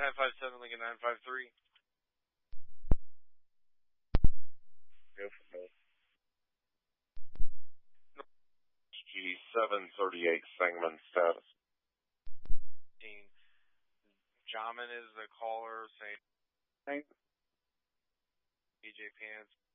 957 Lincoln 953. Yes, okay. G738 Sangamon status. Jamin is the caller saying Thanks. BJ Pants.